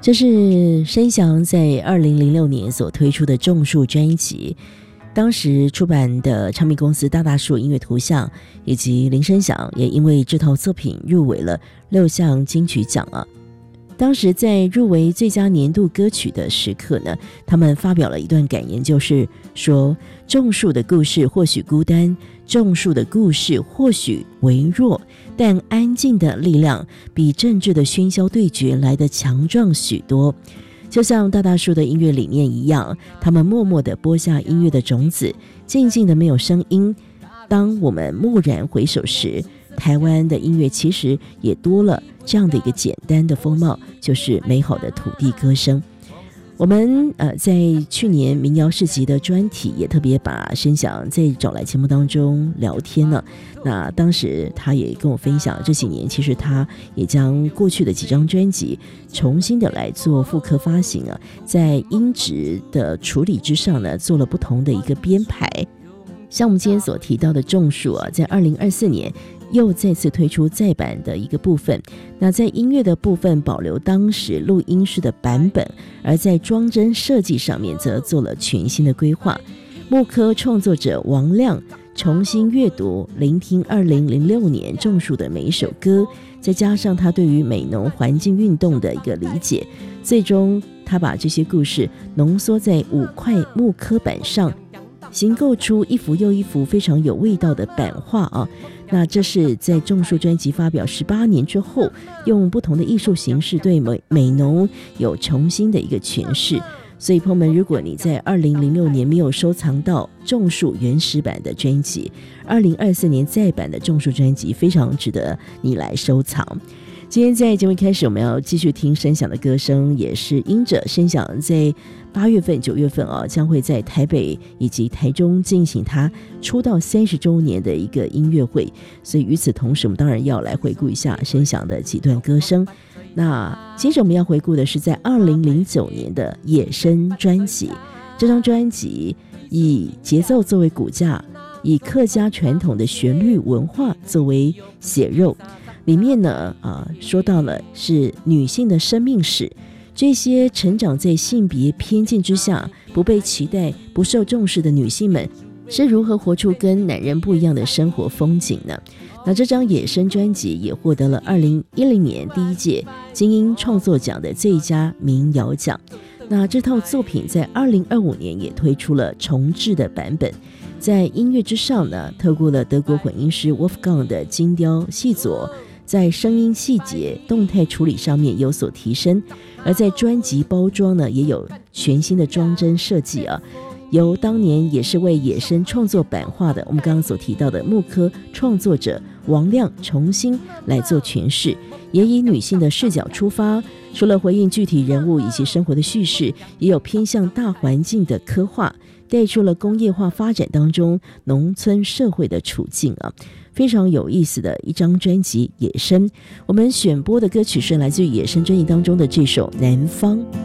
这是申翔在2006年所推出的《种树》专辑，当时出版的唱片公司大大树音乐图像以及林申翔也因为这套作品入围了6项金曲奖啊。当时在入围最佳年度歌曲的时刻呢，他们发表了一段感言，就是说种树的故事或许孤单，种树的故事或许微弱，但安静的力量比政治的喧嚣对决来得强壮许多。就像大大树的音乐理念一样，他们默默地播下音乐的种子，静静的没有声音。当我们蓦然回首时，台湾的音乐其实也多了这样的一个简单的风貌，就是美好的土地歌声。我们在去年民谣市集的专题也特别把申翔在找来节目当中聊天了。那当时他也跟我分享，这几年其实他也将过去的几张专辑重新的来做复刻发行啊，在音质的处理之上呢，做了不同的一个编排。像我们今天所提到的种树啊，在2024年又再次推出再版的一个部分。那在音乐的部分保留当时录音室的版本，而在装帧设计上面则做了全新的规划。木刻创作者王亮重新阅读聆听2006年种树的每一首歌，再加上他对于美浓环境运动的一个理解，最终他把这些故事浓缩在5块木刻板上，形构出一幅又一幅非常有味道的版画啊。那这是在种树专辑发表18年之后，用不同的艺术形式对美浓有重新的一个诠释。所以朋友们，如果你在2006年没有收藏到种树原始版的专辑，2024年再版的种树专辑非常值得你来收藏。今天在节目一开始，我们要继续听申翔的歌声，也是因着申翔在8月份、9月份将会在台北以及台中进行他出道30周年的一个音乐会，所以与此同时，我们当然要来回顾一下申翔的几段歌声。那接着我们要回顾的是在2009年的《野生》专辑，这张专辑以节奏作为骨架，以客家传统的旋律文化作为血肉。里面呢说到了是女性的生命史，这些成长在性别偏见之下，不被期待、不受重视的女性们是如何活出跟男人不一样的生活风景呢？那这张《野生》专辑也获得了2010年第1届金鹰创作奖的最佳民谣奖。那这套作品在2025年也推出了重制的版本。在音乐之上呢，透过了德国混音师 Wolfgang 的精雕细琢，在声音细节、动态处理上面有所提升，而在专辑包装呢，也有全新的装帧设计啊。由当年也是为野生创作版画的我们刚刚所提到的木刻创作者王亮重新来做诠释，也以女性的视角出发，除了回应具体人物以及生活的叙事，也有偏向大环境的刻画，带出了工业化发展当中农村社会的处境啊。非常有意思的一张专辑《野生》，我们选播的歌曲是来自于《野生》专辑当中的这首《南方》。